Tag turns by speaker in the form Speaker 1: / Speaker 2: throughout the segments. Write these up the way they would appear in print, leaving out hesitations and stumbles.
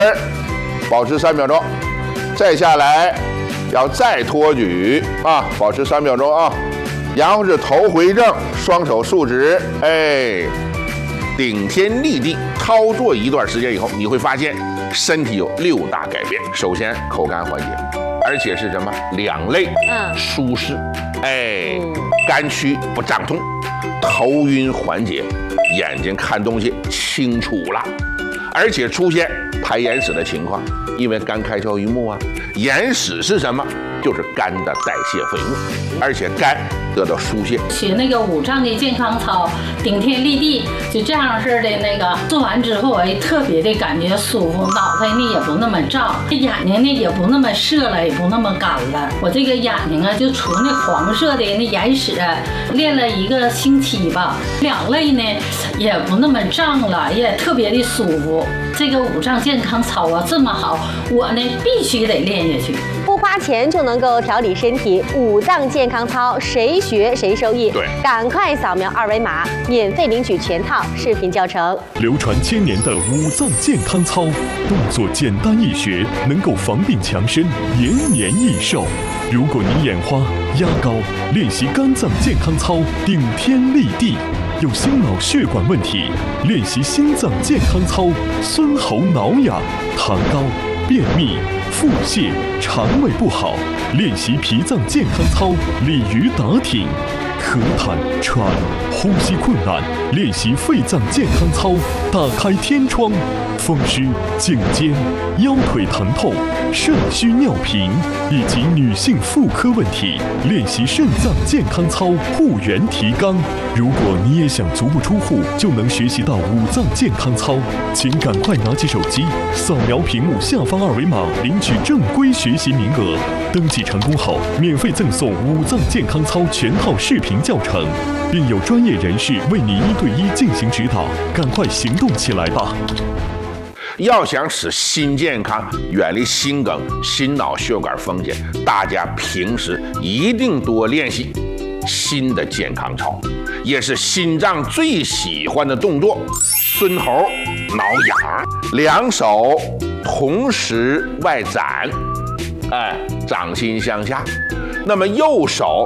Speaker 1: 保持3秒钟，再下来要再托举啊，保持3秒钟啊，然后是头回正，双手竖直，哎，顶天立地。操作一段时间以后，你会发现身体有6大改变。首先口干缓解，而且是什么两肋舒适，哎，肝区不胀痛，头晕缓解，眼睛看东西清楚了，而且出现排眼屎的情况，因为肝开窍于目啊，眼屎是什么？就是肝的代谢废物，而且肝得到疏泄。
Speaker 2: 学那个5脏的健康操，顶天立地，就这样式的那个做完之后，我也特别的感觉舒服，脑袋呢也不那么胀，眼睛呢也不那么涩了，也不那么干了。我这个眼睛啊，就除那黄色的那眼屎，练了1个星期吧，两肋呢也不那么胀了，也特别的舒服。这个5脏健康操啊这么好，我呢必须得练下去。
Speaker 3: 不花钱就能够调理身体，5脏健康操谁学谁受益。
Speaker 1: 对，
Speaker 3: 赶快扫描2维码，免费领取全套视频教程。
Speaker 4: 流传1000年的5脏健康操，动作简单易学，能够防病强身，延年益寿。如果你眼花、压高，练习肝脏健康操，顶天立地。有心脑血管问题，练习心脏健康操，孙喉挠痒、痰高、便秘、腹泻、肠胃不好，练习脾脏健康操，鲤鱼打挺。咳痰、喘、呼吸困难，练习肺脏健康操，打开天窗。风湿、颈肩、腰腿疼痛、肾虚尿频以及女性妇科问题，练习肾脏健康操，护元提肛。如果你也想足不出户就能学习到5脏健康操，请赶快拿起手机，扫描屏幕下方2维码，领取正规学习名额。登记成功后，免费赠送5脏健康操全套视频教程，并有专业人士为你1对1进行指导。赶快行动起来吧！
Speaker 1: 要想使心健康，远离心梗、心脑血管风险，大家平时一定多练习心的健康操，也是心脏最喜欢的动作。孙喉挠痒，两手同时外展，哎，掌心向下。那么右手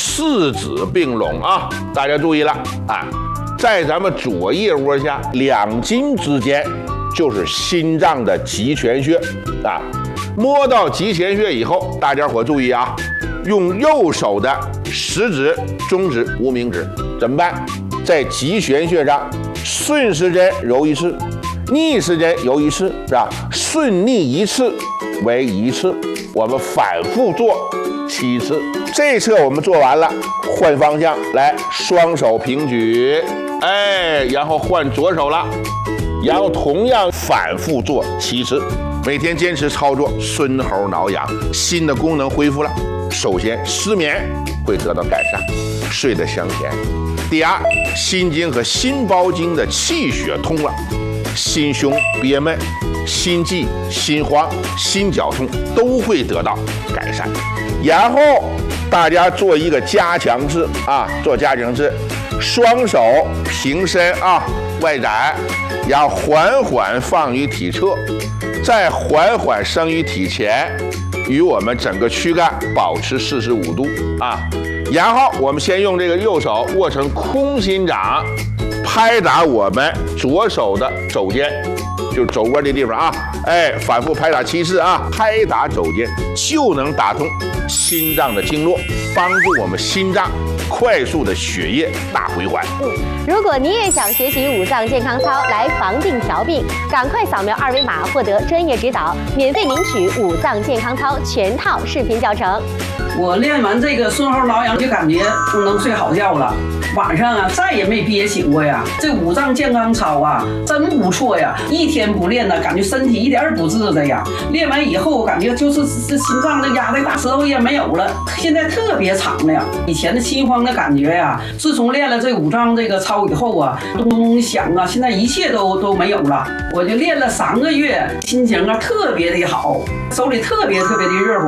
Speaker 1: 4指并拢啊，大家注意了啊，在咱们左腋窝下2筋之间就是心脏的极泉穴啊。摸到极泉穴以后，大家伙注意啊，用右手的食指、中指、无名指怎么办？在极泉穴上顺时针揉1次，逆时针揉1次，是吧？顺逆1次为1次，我们反复做7次。这一侧我们做完了，换方向来，双手平举，哎，然后换左手了，然后同样反复做7次。每天坚持操作，孙喉挠痒，心的功能恢复了。首先，失眠会得到改善，睡得香甜。第二，心经和心包经的气血通了，心胸憋闷、心悸、心慌、心绞痛都会得到改善。然后大家做一个加强式啊，做加强式，双手平伸啊，外展，然后缓缓放于体侧，再缓缓升于体前，与我们整个躯干保持45度啊。然后我们先用这个右手握成空心掌，拍打我们左手的肘尖，就是肘窝的地方啊，哎，反复拍打7次啊，拍打肘尖就能打通心脏的经络，帮助我们心脏快速的血液大回环。
Speaker 3: 如果你也想学习5脏健康操来防病调病，赶快扫描2维码获得专业指导，免费领取5脏健康操全套视频教程。
Speaker 5: 我练完这个孙喉挠痒就感觉能睡好觉了，晚上啊再也没憋醒过呀。这5脏健康操啊真不错呀，一天不练呢，感觉身体一点不治的呀。练完以后感觉就是这心脏的压的大舌头也没有了，现在特别长了呀。以前的心慌的感觉呀，自从练了这5脏这个操以后啊，咚咚响啊，现在一切都没有了。我就练了3个月，心情啊特别的好，手里特别的热乎。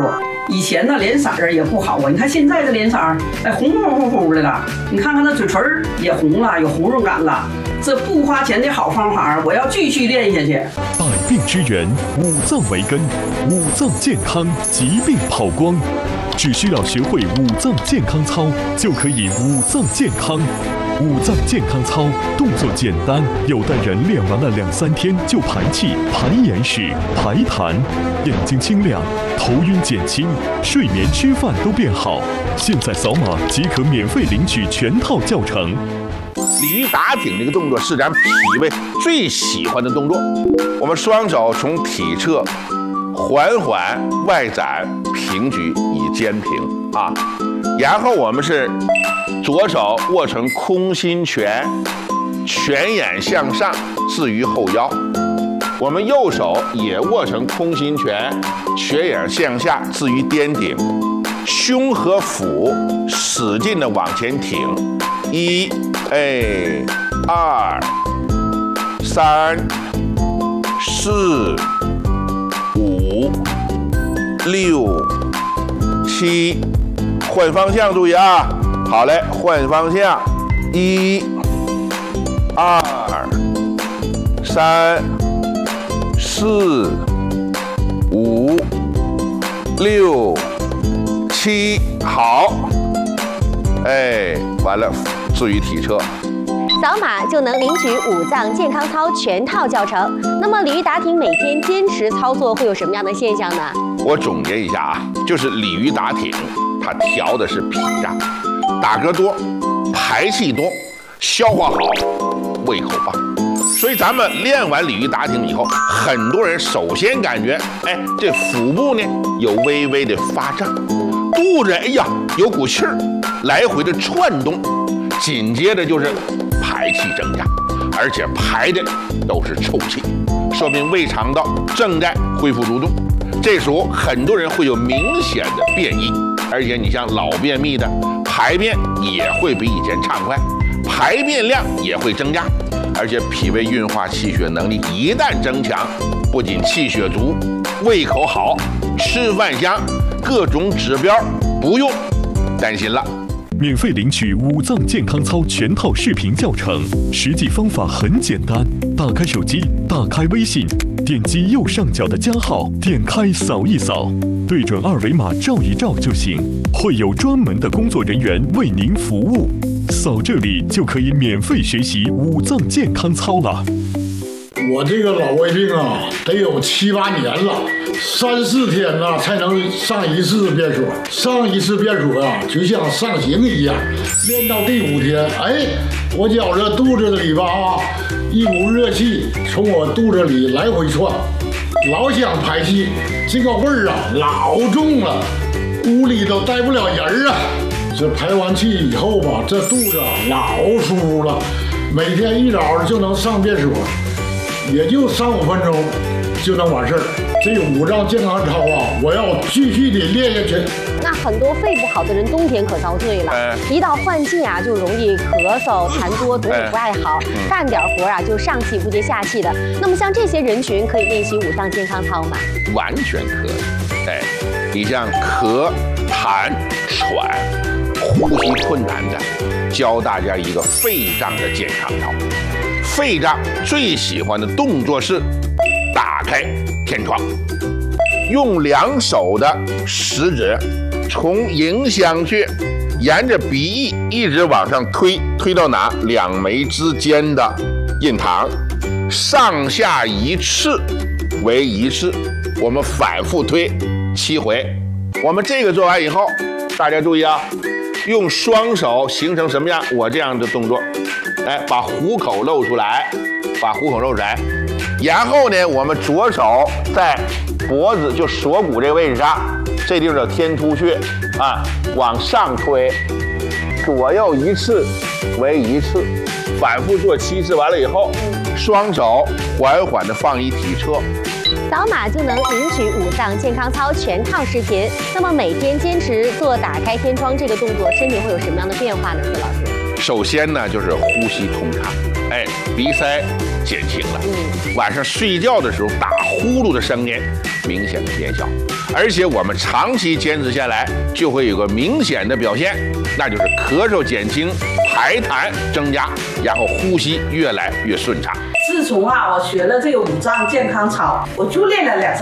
Speaker 5: 以前呢脸色儿也不好啊，你看现在这脸色儿，哎，红乎乎的了。你看看那嘴唇儿也红了，有红润感了。这不花钱的好方法，我要继续练下去。
Speaker 4: 百病之源，五脏为根，五脏健康，疾病跑光。只需要学会五脏健康操，就可以五脏健康。五脏健康操动作简单，有的人练完了2-3天就排气、排眼屎、排痰，眼睛清亮，头晕减轻，睡眠吃饭都变好。现在扫码即可免费领取全套教程。
Speaker 1: 鲤鱼打挺这个动作是咱脾胃最喜欢的动作。我们双手从体侧缓缓外展平举以肩平啊，然后我们是左手握成空心拳，拳眼向上置于后腰。我们右手也握成空心拳，拳眼向下置于颠顶，胸和腹使劲的往前挺。1、2、3、4、5、6、7，换方向，注意啊！好嘞，换方向，1、2、3、4、5、6、7，好，哎，完了，置于体侧。
Speaker 3: 扫码就能领取五脏健康操全套教程。那么鲤鱼打挺每天坚持操作会有什么样的现象呢？
Speaker 1: 我总结一下啊，就是鲤鱼打挺，它调的是脾脏，打嗝多，排气多，消化好，胃口棒。所以咱们练完鲤鱼打挺以后，很多人首先感觉，哎，这腹部呢有微微的发胀，肚子哎呀有股气儿，来回的窜动，紧接着就是排气增加，而且排的都是臭气，说明胃肠道正在恢复蠕动。这时候很多人会有明显的便意，而且你像老便秘的，排便也会比以前畅快，排便量也会增加，而且脾胃运化气血能力一旦增强，不仅气血足，胃口好，吃饭香，各种指标不用担心了。
Speaker 4: 免费领取五脏健康操全套视频教程，实际方法很简单，打开手机，打开微信，点击右上角的加号，点开扫一扫，对准2维码照一照就行，会有专门的工作人员为您服务。扫这里就可以免费学习五脏健康操了。
Speaker 6: 我这个老胃病啊，得有7、8年了，3、4天呐才能上一次便所。上一次便所啊，就像上刑一样。练到第5天，哎，我觉着肚子里吧一股热气从我肚子里来回窜，老想排气，这个味儿啊老重了，屋里都待不了人啊。这排完气以后吧，这肚子老舒服了，每天一早就能上便所。也就3、5分钟就能完事儿。这五脏健康操啊，我要继续的练下去。
Speaker 3: 那很多肺不好的人冬天可遭罪了，一到换季啊，就容易咳嗽、痰多，嘴也不爱好，干点活啊就上气不接下气的。那么像这些人群可以练习五脏健康操吗？
Speaker 1: 完全可以。哎，你像咳、痰、喘、呼吸困难的，教大家一个肺脏的健康操。肺脏最喜欢的动作是打开天窗，用2手的食指从迎香穴沿着鼻翼一直往上推，推到哪？2眉之间的印堂，上下1次为1次，我们反复推7回。我们这个做完以后，大家注意啊，用双手形成什么样？我这样的动作。哎，把虎口露出来，把虎口露出来，然后呢，我们左手在脖子就锁骨这个位置上，这地方叫天突穴啊，往上推，左右1次为1次，反复做7次，完了以后，双手缓缓的放于体侧。
Speaker 3: 扫码就能领取五脏健康操全套视频。那么每天坚持做打开天窗这个动作，身体会有什么样的变化呢？孙老师？
Speaker 1: 首先呢，就是呼吸通畅，哎，鼻塞减轻了。晚上睡觉的时候打呼噜的声音明显的减小，而且我们长期坚持下来，就会有个明显的表现，那就是咳嗽减轻，排痰增加，然后呼吸越来越顺畅。
Speaker 5: 自从我学了这个五脏健康操，我就练了2-3